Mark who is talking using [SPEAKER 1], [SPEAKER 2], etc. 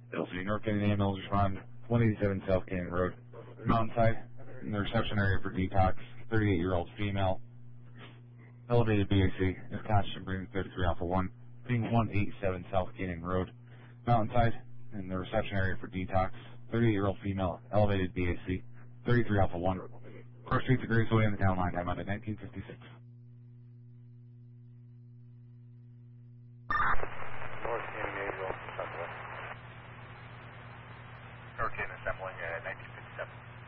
[SPEAKER 1] LC North Canyon ambulance respond 187 South Canyon Road, Mountainside, in the reception area for detox, 38-year-old female, elevated BAC, is conscious and breathing 33 Alpha 1, being 187 South Canyon Road, Mountainside, in the reception area for detox, 38-year-old female, elevated BAC, 33 Alpha 1, Cross Street to Graceway in the town line, time out at 1956.